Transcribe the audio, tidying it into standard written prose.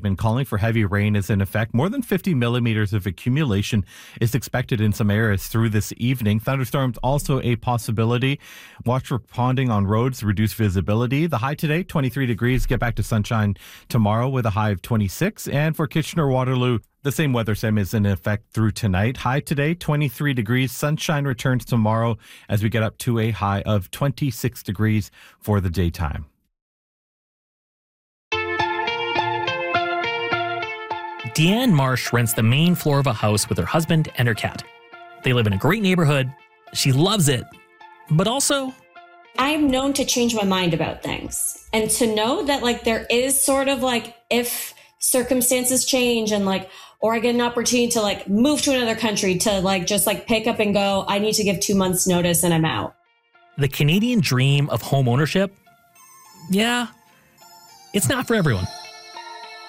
statement calling for heavy rain is in effect. More than 50 millimeters of accumulation is expected in some areas through this evening. Thunderstorms also a possibility. Watch for ponding on roads, reduce visibility. The high today, 23 degrees. Get back to sunshine tomorrow with a high of 26. And for Kitchener-Waterloo, the same weather sim is in effect through tonight. High today, 23 degrees. Sunshine returns tomorrow as we get up to a high of 26 degrees for the daytime. Deanne Marsh rents the main floor of a house with her husband and her cat. They live in a great neighborhood. She loves it. But also, I'm known to change my mind about things. And to know that like there is sort of like if circumstances change and like, or I get an opportunity to like move to another country to like just like pick up and go, I need to give 2 months notice and I'm out. the Canadian dream of home ownership, yeah, it's not for everyone.